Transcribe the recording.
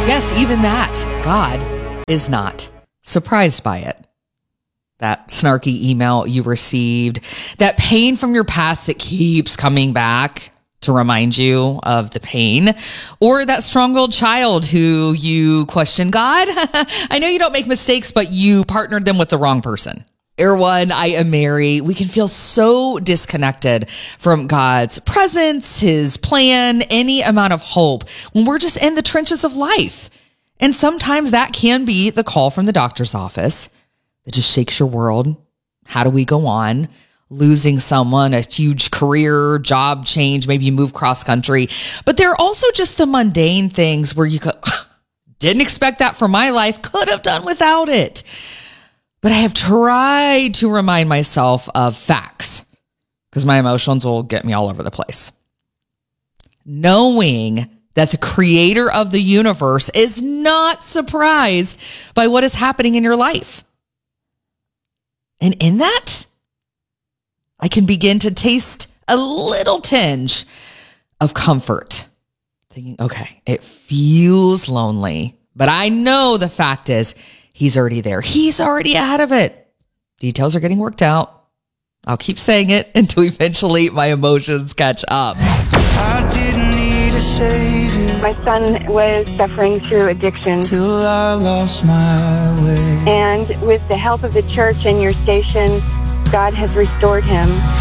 Yes, even that. God is not surprised by it. That snarky email you received, that pain from your past that keeps coming back to remind you of the pain, or that strong-willed child who you question God. I know you don't make mistakes, but you partnered them with the wrong person. Erwan, I am Mary. We can feel so disconnected from God's presence, his plan, any amount of hope when we're just in the trenches of life. And sometimes that can be the call from the doctor's office that just shakes your world. How do we go on? Losing someone, a huge career, job change, maybe you move cross country. But there are also just the mundane things where you go, didn't expect that for my life, could have done without it. But I have tried to remind myself of facts because my emotions will get me all over the place. Knowing that the creator of the universe is not surprised by what is happening in your life. And in that, I can begin to taste a little tinge of comfort. Thinking, okay, it feels lonely, but I know the fact is he's already there. He's already ahead of it. Details are getting worked out. I'll keep saying it until eventually my emotions catch up. I didn't need a savior. My son was suffering through addiction. Till I lost my way. And with the help of the church and your station, God has restored him.